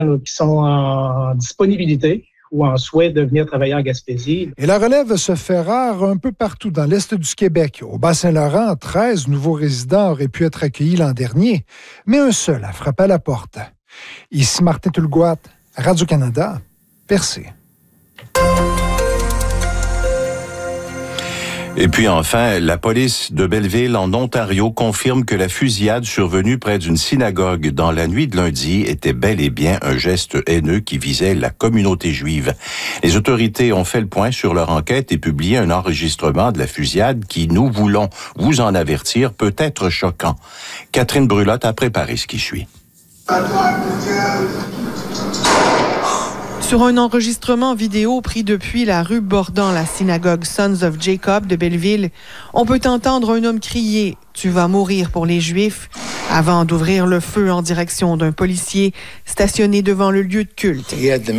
qui sont en disponibilité ou en souhait de venir travailler en Gaspésie. Et la relève se fait rare un peu partout dans l'est du Québec. Au Bas-Saint-Laurent, 13 nouveaux résidents auraient pu être accueillis l'an dernier, mais un seul a frappé à la porte. Ici Martin Tulgoat, Radio-Canada, Percé. Et puis enfin, la police de Belleville en Ontario confirme que la fusillade survenue près d'une synagogue dans la nuit de lundi était bel et bien un geste haineux qui visait la communauté juive. Les autorités ont fait le point sur leur enquête et publié un enregistrement de la fusillade qui, nous voulons vous en avertir, peut être choquant. Catherine Brulotte a préparé ce qui suit. Sur un enregistrement vidéo pris depuis la rue bordant la synagogue Sons of Jacob de Belleville, on peut entendre un homme crier « Tu vas mourir pour les Juifs » avant d'ouvrir le feu en direction d'un policier stationné devant le lieu de culte.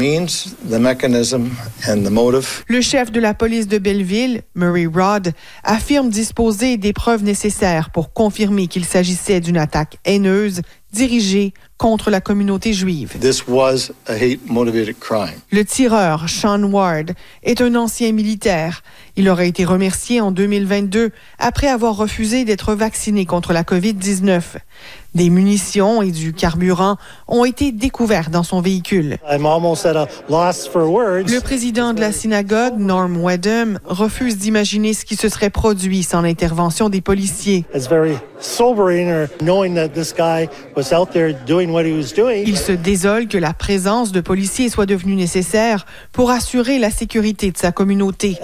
Le chef de la police de Belleville, Murray Rod, affirme disposer des preuves nécessaires pour confirmer qu'il s'agissait d'une attaque haineuse dirigée contre la communauté juive. Le tireur, Sean Ward, est un ancien militaire. Il aurait été remercié en 2022 après avoir refusé d'être vacciné contre la COVID-19. Des munitions et du carburant ont été découverts dans son véhicule. Le président de la synagogue, Norm Wedham, refuse d'imaginer ce qui se serait produit sans l'intervention des policiers. Il se désole que la présence de policiers soit devenue nécessaire pour assurer la sécurité de sa communauté.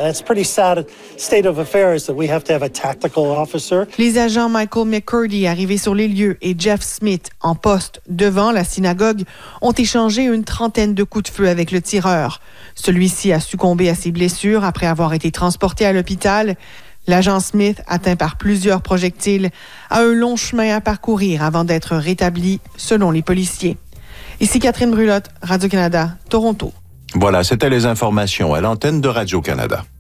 Les agents Michael McCurdy, arrivés sur les lieux, et Jeff Smith, en poste devant la synagogue, ont échangé une trentaine de coups de feu avec le tireur. Celui-ci a succombé à ses blessures après avoir été transporté à l'hôpital. L'agent Smith, atteint par plusieurs projectiles, a un long chemin à parcourir avant d'être rétabli, selon les policiers. Ici Catherine Brulotte, Radio-Canada, Toronto. Voilà, c'était les informations à l'antenne de Radio-Canada.